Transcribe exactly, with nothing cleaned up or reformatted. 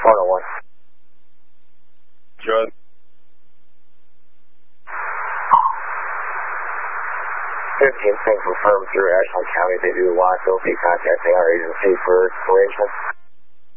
one oh one. Drug. fifteen, things confirmed through Ashland County. They do want to be contacting our agency for arrangements.